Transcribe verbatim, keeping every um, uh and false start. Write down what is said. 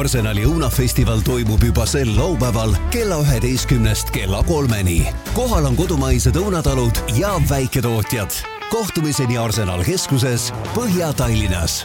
Arsenali õunafestival toimub juba sel laupäeval kella üheteistkümnest kella kolmeni. Kohal on kodumaised õunatalud ja väiketootjad. Kohtumiseni Arsenal keskuses Põhja-Tallinnas.